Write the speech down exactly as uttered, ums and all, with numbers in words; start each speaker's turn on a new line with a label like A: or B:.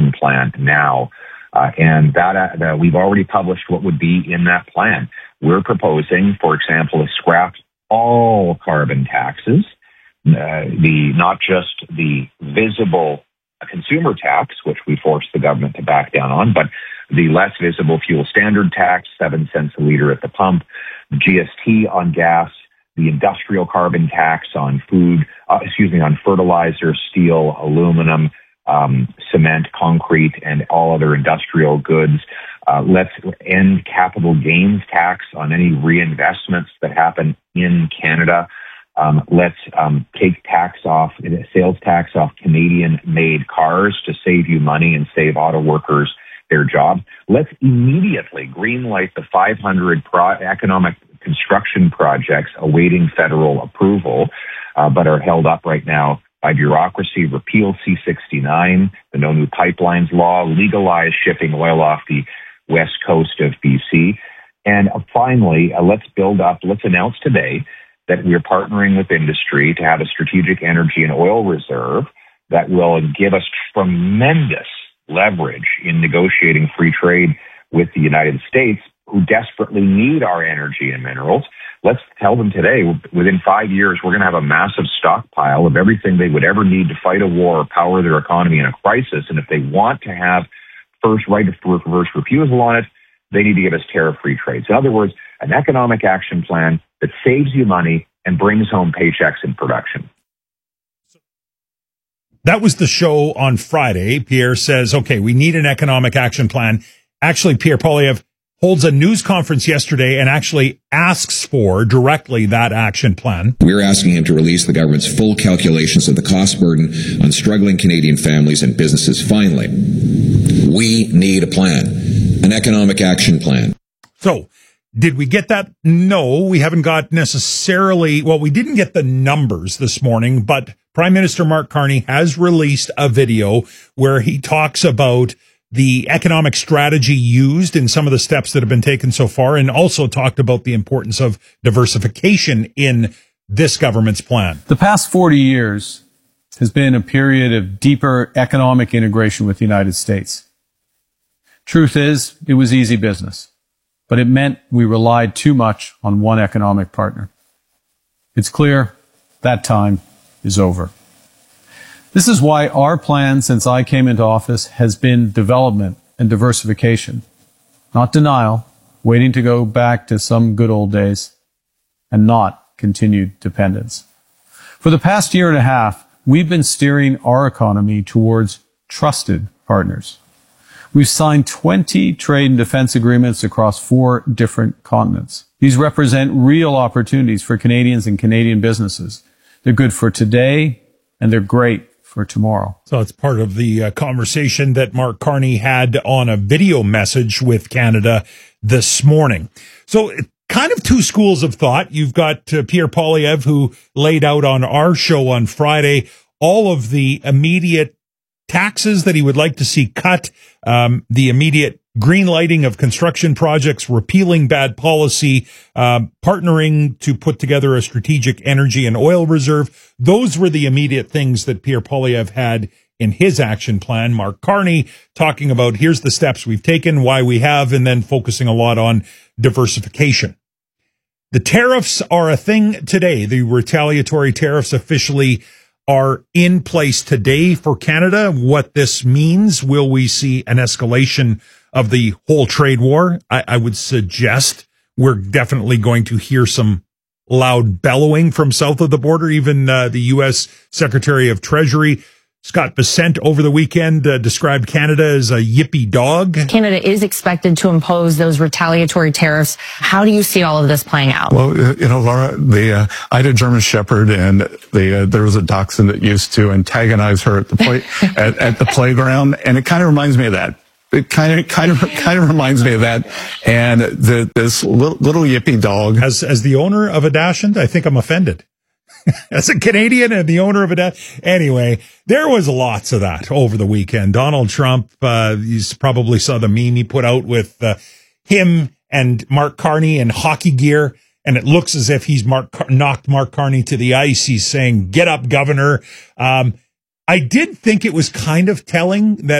A: action plan now. Uh, and that uh, we've already published what would be in that plan. We're proposing, for example, to scrap all carbon taxes, uh, the not just the visible consumer tax, which we forced the government to back down on, but the less visible fuel standard tax, seven cents a liter at the pump, G S T on gas, the industrial carbon tax on food, uh, excuse me, on fertilizer, steel, aluminum, um, cement, concrete, and all other industrial goods. Uh, let's end capital gains tax on any reinvestments that happen in Canada. Um, let's um, take tax off, sales tax off Canadian-made cars to save you money and save auto workers their jobs. Let's immediately greenlight the five hundred pro- economic construction projects awaiting federal approval, uh, but are held up right now by bureaucracy. Repeal C sixty-nine, the No New Pipelines law, legalize shipping oil off the west coast of B C. And uh, finally, uh, let's build up, let's announce today that we are partnering with industry to have a strategic energy and oil reserve that will give us tremendous leverage in negotiating free trade with the United States, who desperately need our energy and minerals. Let's tell them today, within five years, we're going to have a massive stockpile of everything they would ever need to fight a war or power their economy in a crisis. And if they want to have first right of reverse refusal on it, they need to give us tariff-free trade. So in other words, an economic action plan that saves you money and brings home paychecks in production.
B: That was the show on Friday. Pierre says, okay, we need an economic action plan. Actually, Pierre Poilievre holds a news conference yesterday and actually asks for directly that action plan.
C: We're asking him to release the government's full calculations of the cost burden on struggling Canadian families and businesses. Finally, we need a plan, an economic action plan.
B: So, did we get that? No, we haven't got necessarily, well, we didn't get the numbers this morning, but Prime Minister Mark Carney has released a video where he talks about the economic strategy used in some of the steps that have been taken so far, and also talked about the importance of diversification in this government's plan.
D: The past forty years has been a period of deeper economic integration with the United States. Truth is, it was easy business, but it meant we relied too much on one economic partner. It's clear that time is over. This is why our plan since I came into office has been development and diversification, not denial, waiting to go back to some good old days, and not continued dependence. For the past year and a half, we've been steering our economy towards trusted partners. We've signed twenty trade and defense agreements across four different continents. These represent real opportunities for Canadians and Canadian businesses. They're good for today, and they're great for tomorrow.
B: So it's part of the uh, conversation that Mark Carney had on a video message with Canada this morning. So it, kind of two schools of thought. You've got uh, Pierre Poilievre, who laid out on our show on Friday all of the immediate taxes that he would like to see cut, um, the immediate green lighting of construction projects, repealing bad policy, um, partnering to put together a strategic energy and oil reserve. Those were the immediate things that Pierre Poilievre had in his action plan. Mark Carney talking about here's the steps we've taken, why we have, and then focusing a lot on diversification. The tariffs are a thing today. The retaliatory tariffs officially are in place today for Canada. What this means, will we see an escalation of the whole trade war? I, I would suggest we're definitely going to hear some loud bellowing from south of the border. Even uh, the U S Secretary of Treasury, Scott Bessent, over the weekend uh, described Canada as a yippy dog.
E: Canada is expected to impose those retaliatory tariffs. How do you see all of this playing out?
F: Well, you know, Laura, the uh, I had a German Shepherd, and the uh, there was a dachshund that used to antagonize her at the play at, at the playground, and it kind of reminds me of that. It kind of, kind of, kind of reminds me of that. And the, this little, little yippy dog.
B: As as the owner of a dachshund, I think I'm offended. As a Canadian and the owner of a dachshund. Anyway, there was lots of that over the weekend. Donald Trump, uh, you probably saw the meme he put out with uh, him and Mark Carney in hockey gear. And it looks as if he's Mark, knocked Mark Carney to the ice. He's saying, "Get up, governor." Um, I did think it was kind of telling that